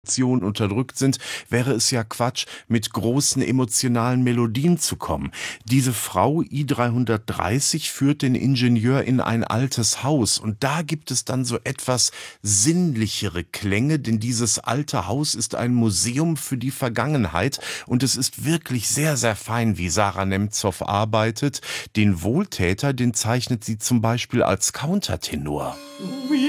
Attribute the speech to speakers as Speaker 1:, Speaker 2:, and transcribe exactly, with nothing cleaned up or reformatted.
Speaker 1: Emotionen unterdrückt sind, wäre es ja Quatsch, mit großen emotionalen Melodien zu kommen. Diese Frau I dreihundertdreißig führt den Ingenieur in ein altes Haus und da gibt es dann so etwas sinnlichere Klänge, denn dieses alte Haus ist ein Museum für die Vergangenheit und es ist wirklich sehr, sehr fein, wie Sarah Nemtsov arbeitet. Den Wohltäter, den zeichnet sie zum Beispiel als Countertenor.